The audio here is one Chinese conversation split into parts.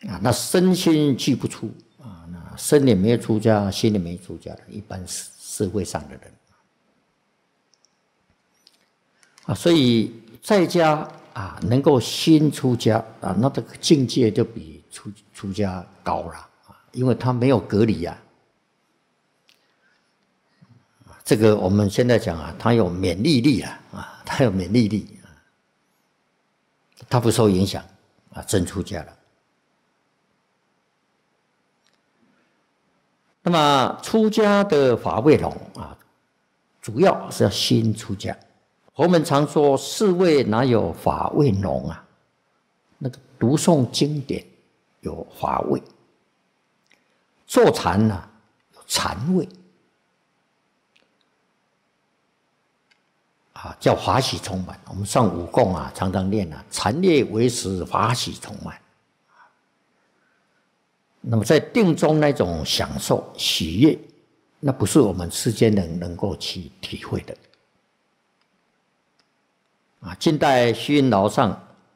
那身心俱不出那身也没有出家，心也没出家的一般社会上的人所以在家能够心出家那这个境界就比出家高了因为他没有隔离这个我们现在讲他有免疫力他有免疫力他不受影响真出家了。那么出家的法味浓主要是要心出家。佛门常说世味哪有法味浓那个读诵经典有法味，坐禅有禅味叫法喜充满。我们上武功常常念禅悦为实，法喜充满。那么在定中那种享受喜悦，那不是我们世间人能够去体会的近代虚云老上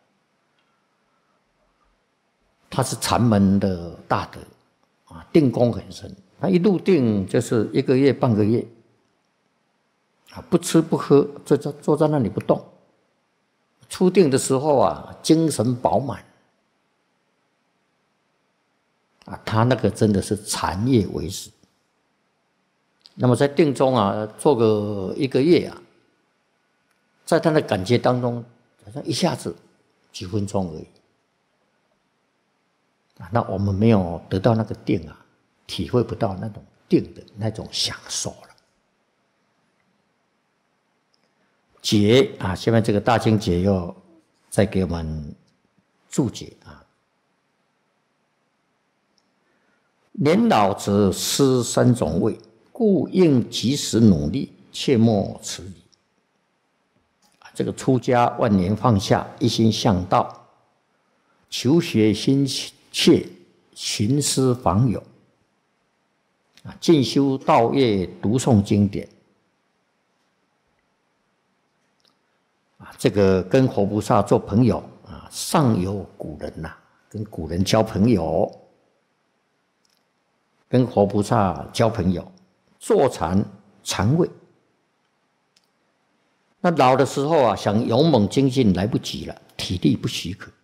他是禅门的大德定功很深，他一入定就是1个月半个月不吃不喝，坐在那里不动。出定的时候精神饱满他那个真的是禅悦为实。那么在定中做个1个月在他的感觉当中好像一下子几分钟而已那我们没有得到那个定体会不到那种定的那种享受了。解下面这个大经解又再给我们注解年老则失3种味，故应及时努力，切莫迟疑。这个出家万年放下，一心向道，求学心切，寻师访友进修道业，读诵经典这个跟佛菩萨做朋友上有古人跟古人交朋友，跟佛菩萨交朋友，坐禅位。那老的时候想勇猛精进来不及了，体力不许可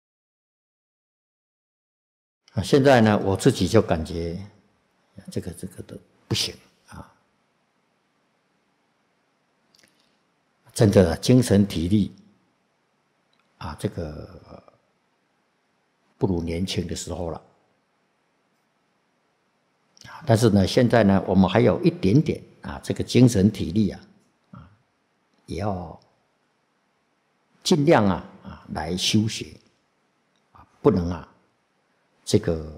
现在呢，我自己就感觉这个都不行真的精神体力这个不如年轻的时候了但是呢，现在呢，我们还有一点点这个精神体力也要尽量来修学不能这个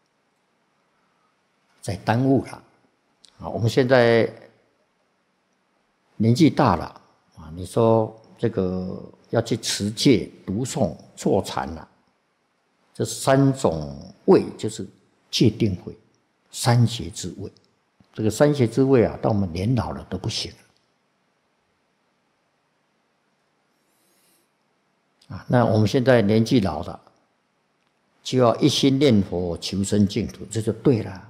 再耽误了我们现在年纪大了你说这个要去持戒、读诵、坐禅这3种位就是戒定慧、3邪之位。这个3邪之位到我们年老了都不行那我们现在年纪老了，就要一心念佛求生净土，这就对了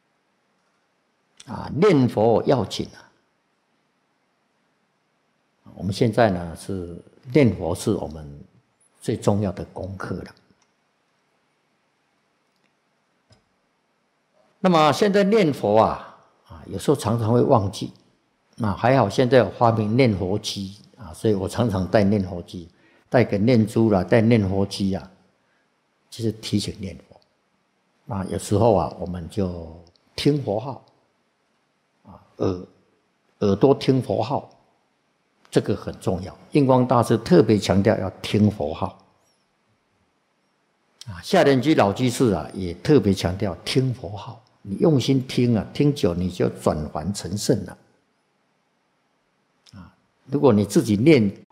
念佛要紧我们现在呢是念佛是我们最重要的功课了。那么现在念佛有时候常常会忘记还好现在有发明念佛机所以我常常带念佛机，带个念珠带念佛机就是提醒念佛有时候我们就听佛号耳朵听佛号，这个很重要。印光大师特别强调要听佛号下莲居老居士也特别强调听佛号，你用心听听久你就转凡成圣了如果你自己念